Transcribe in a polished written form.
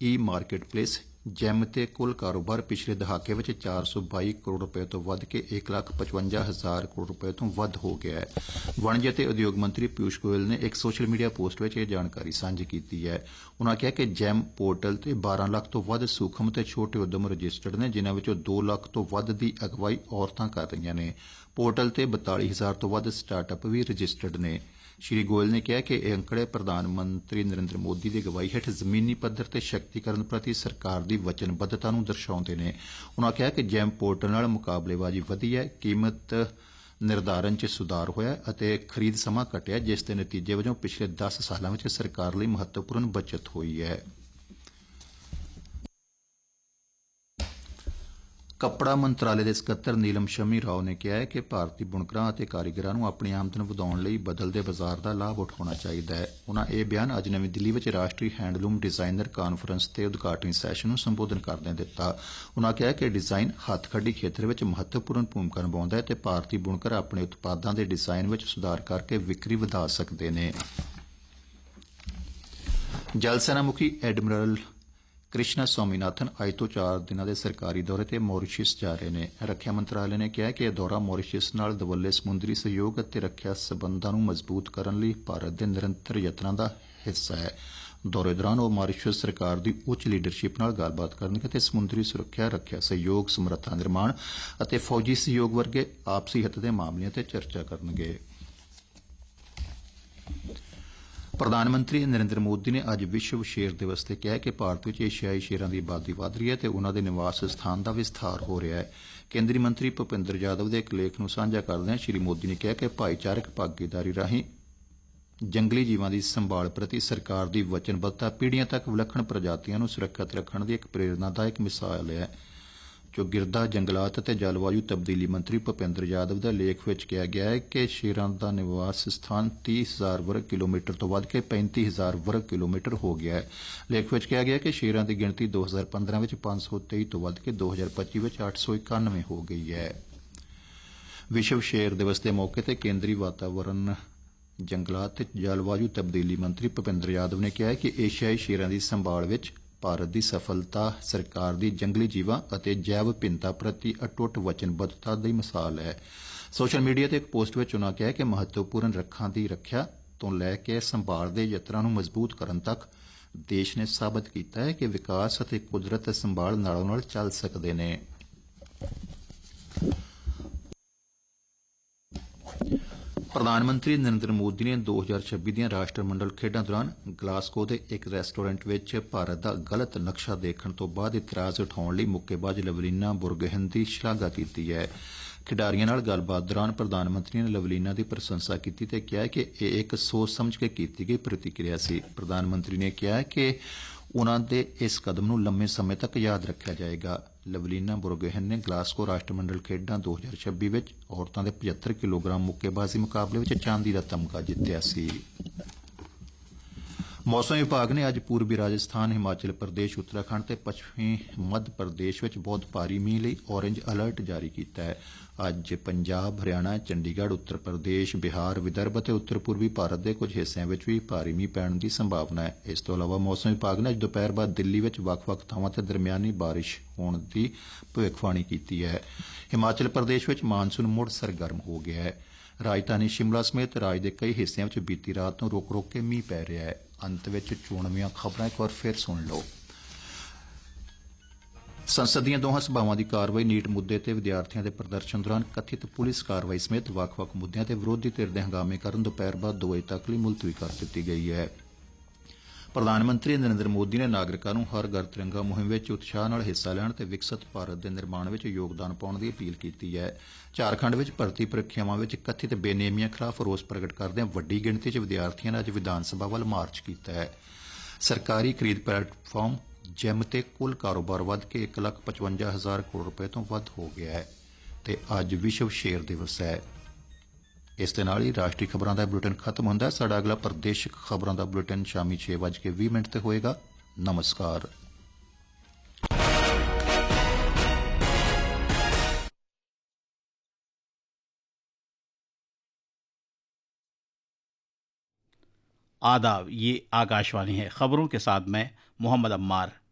ई market place jam ते कुल कारोबार पिछले दहाके विच 422 करोड़ रुपए तो वध के 1,55,000 करोड़ रुपए तो वध हो गया है। वणज ते उद्योग मंत्री पीयूष गोयल ने एक सोशल मीडिया पोस्ट विच यह जानकारी सांझी की है। उन्होंने कहा कि जैम पोर्टल ते 12 लाख तो वध सूखम ते छोटे उद्यम रजिस्टर्ड ने, जिन्हां विचों 2 लाख तो वध दी अगवाई औरतां कर रहीआं ने। पोर्टल ते 42,000 तो वध स्टार्टअप भी रजिस्टर्ड ने। श्री गोयल ने कहा कि यह अंकड़े प्रधानमंत्री नरेंद्र मोदी की अगवाई हेठ जमीनी पद्धर ते शक्तिकरण प्रति सरकार की वचनबद्धता नूं दर्शाउंदे ने। उन्होंने कहा कि जैम पोर्टल नाल मुकाबलेबाजी वधी है, कीमत निर्धारण च सुधार होया अते खरीद समा घटिया, जिस दे नतीजे वजों पिछले 10 सालां विच सरकार लई महत्वपूर्ण बचत हुई है। कपड़ा मंत्रालय के ਸਕੱਤਰ ਨੀਲਮ ਸ਼ਮੀ ਰਾਓ ने कहा है कि भारतीय बुणकरां ਅਤੇ ਕਾਰੀਗਰਾਂ ਨੂੰ ਆਪਣੀ ਆਮਦਨ ਵਧਾਉਣ ਲਈ ਬਦਲਦੇ ਬਾਜ਼ਾਰ ਦਾ ਲਾਭ ਉਠਾਉਣਾ ਚਾਹੀਦਾ ਹੈ। ਉਨ੍ਹਾਂ ਇਹ ਬਿਆਨ ਅੱਜ ਨਵੀਂ ਦਿੱਲੀ ਵਿੱਚ ਰਾਸ਼ਟਰੀ ਹੈਂਡਲੂਮ ਡਿਜ਼ਾਈਨਰ ਕਾਨਫਰੰਸ ਤੇ ਉਦਘਾਟਨੀ ਸੈਸ਼ਨ ਨੂੰ ਸੰਬੋਧਨ ਕਰਦਿਆਂ ਦਿੱਤਾ। ਉਨ੍ਹਾਂ ਕਿਹਾ ਕਿ ਡਿਜ਼ਾਈਨ ਹੱਥਖੱਡੀ ਖੇਤਰ ਵਿੱਚ ਮਹੱਤਵਪੂਰਨ ਭੂਮਿਕਾ ਨਿਭਾਉਂਦਾ ਹੈ ਤੇ ਭਾਰਤੀ ਬੁਣਕਰ ਆਪਣੇ ਉਤਪਾਦਾਂ ਦੇ ਡਿਜ਼ਾਈਨ ਵਿੱਚ ਸੁਧਾਰ ਕਰਕੇ ਵਿਕਰੀ ਵਧਾ ਸਕਦੇ ਨੇ। ਜਲ ਸੈਨਾ ਮੁਖੀ ਐਡਮਿਰਲ कृष्णा स्वामीनाथन अज तो 4 दिनों के सरकारी दौरे ते मॉरीशस जा रहे हैं। रक्षा मंत्रालय ने कहा कि यह दौरा मॉरीशस नाल दवल्ले समुद्री सहयोग और रक्षा संबंधों को मजबूत करने लई भारत के निरंतर यत्नां का हिस्सा है। दौरे दौरान वह मॉरीशस सरकार की उच्च लीडरशिप नाल गलबात करनगे ते समुद्री सुरक्षा, रक्षा सहयोग, समर्था निर्माण और फौजी सहयोग वर्गे आपसी हित के मामलों ते चर्चा करनगे। प्रधानमंत्री नरेंद्र मोदी ने अज विश्व शेर दिवस ते कहा कि भारत में एशियाई शेरां की आबादी वध रही है ते उन्हां दे निवास स्थान का विस्तार हो रहा है। केंद्रीय मंत्री भुपिंदर यादव के एक लेख नूं साझा करदਿਆਂ श्री मोदी ने कहा कि भाईचारक भागीदारी राहीं जंगली जीवां की संभाल प्रति सरकार की वचनबद्धता पीढ़ियां तक विलक्षण प्रजातियां नूं सुरक्षित रखण दी एक प्रेरणादायक मिसाल है। जो गिरदा जंगलात ते जलवायु तब्दीली मंत्री भुपिंदर यादव के लेख विच कहा गया है कि शेरां दा निवास स्थान 30,000 वर्ग किलोमीटर तो वध के 35,000 वर्ग किलोमीटर हो गया है। लेख विच कहा गया कि शेरां की गिणती 2015 में 523 तो वध के 2025 में 891 हो गई है। विश्व शेर दिवस के मौके पर केंद्रीय वातावरण, जंगलात ते जलवायु तब्दीली मंत्री भुपिंदर यादव ने कहा है कि एशियाई शेरां की संभाल विच भारत की सफलता सरकार की जंगली जीवां और जैव विभिन्नता प्रति अटुट वचनबद्धता की मिसाल है। सोशल मीडिया ते एक पोस्ट में उन्होंने कहा कि महत्वपूर्ण रखां की रक्षा तो लैके संभाल के यत्नां नूं मजबूत करन तक देश ने साबित किया है कि विकास और कुदरत संभाल नालों नाल चल सकते हैं। प्रधानमंत्री नरेंद्र मोदी ने 2026 ਦੀਆਂ राष्ट्रमंडल खेडां दौरान ग्लासगो के एक रेस्टोरेंट में भारत का गलत नक्शा देखने तो बाद इतराज उठाने लिए मुक्केबाज लवलीना बुरगोहेन की शलाघा की है। खिडारियों नाल गलबात दौरान प्रधानमंत्री ने लवलीना की प्रशंसा की ते कहा कि यह एक सोच समझ के की गई प्रतिक्रिया सी। प्रधानमंत्री ने कहा कि उन्हां दे इस कदम नूं लंबे समय तक याद रखा जाएगा। लवलीना बुरगोहेन ने ग्लासगो राष्ट्रमंडल खेडां 2026 विच औरतां दे 75 किलोग्राम मुक्केबाजी मुकाबले विच चांदी दा तमगा जित्तिया सी। मौसम विभाग ने अज पूर्वी राजस्थान, हिमाचल प्रदेश, उत्तराखंड ते पश्चिमी मध्य प्रदेश विच बहुत भारी मींह लई ऑरेंज अलर्ट जारी किया है। अज पंजाब, हरियाणा, चंडीगढ़, उत्तर प्रदेश, बिहार, विदर्भ ते उत्तर पूर्वी भारत के कुछ हिस्सों में भी भारी मींह पैण की संभावना है। इस तो इलावा मौसम विभाग ने अज दोपहर बाद दिल्ली विच वख-वख थावां ते दरमियानी बारिश होने की भविष्यवाणी की है। हिमाचल प्रदेश विच मानसून मुड़ सरगर्म हो गया है। राजधानी शिमला समेत राज्य के कई हिस्सों में बीती रात को रुक रुक के मींह पै रहा है। अंत में चोणवीं खबरां एक बार फिर सुन लो। संसद ਦੀਆਂ ਦੋਹਾਂ ਸਭਾਵਾਂ ਦੀ ਕਾਰਵਾਈ ਨੀਟ ਮੁੱਦੇ ਤੇ ਵਿਦਿਆਰਥੀਆਂ ਦੇ ਪ੍ਰਦਰਸ਼ਨ ਦੌਰਾਨ ਕਥਿਤ ਪੁਲਿਸ ਕਾਰਵਾਈ ਸਮੇਤ ਵੱਖ-ਵੱਖ ਮੁੱਦਿਆਂ ਤੇ ਵਿਰੋਧੀ ਧਿਰ ਦੇ ਹੰਗਾਮੇ ਕਾਰਨ ਦੁਪਹਿਰ ਬਾਅਦ 2 ਵਜੇ ਤੱਕ ਲਈ ਮੁਲਤਵੀ ਕਰ ਦਿੱਤੀ ਗਈ ਹੈ। प्रधानमंत्री नरेंद्र मोदी ने नागरिकों को हर घर तिरंगा मुहिम में उत्साह नाल हिस्सा लैण ते विकसित भारत के निर्माण में योगदान पाउण की अपील की है। झारखंड में भर्ती परीक्षावां में कथित बेनेमियां खिलाफ रोस प्रगट करदਿਆਂ वड्डी गिणती च विद्यार्थियों ने अज विधान सभा वल मार्च किया है। सरकारी खरीद प्लेटफार्म जैम ते कुल कारोबार वध के 1,55,000 करोड़ रुपए तो वध हो गया है ते अज विश्व शेर दिवस है। इस दे नाल ही राष्ट्रीय खबरां दा बुलेटिन खत्म हुंदा है। साडा अगला प्रादेशिक खबरां दा बुलेटिन शामी 6:20 ते होएगा। नमस्कार। आदाब, ये आकाशवाणी है। खबरों के साथ मैं मोहम्मद अम्मार।